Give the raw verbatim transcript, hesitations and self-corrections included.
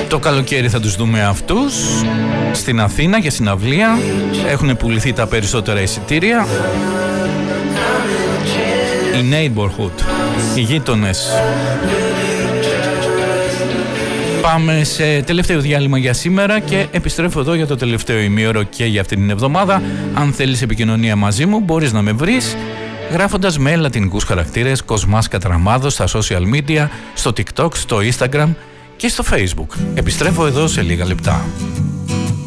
Το καλοκαίρι θα τους δούμε αυτούς στην Αθήνα για συναυλία. Έχουν πουληθεί τα περισσότερα εισιτήρια. Η Neighborhood, οι γείτονες. Πάμε σε τελευταίο διάλειμμα για σήμερα και επιστρέφω εδώ για το τελευταίο ημίωρο και για αυτή την εβδομάδα. Αν θέλεις επικοινωνία μαζί μου μπορείς να με βρεις γράφοντας με λατινικούς χαρακτήρες Κοσμάς Κατραμάδος στα social media, στο TikTok, στο Instagram και στο Facebook. Επιστρέφω εδώ σε λίγα λεπτά.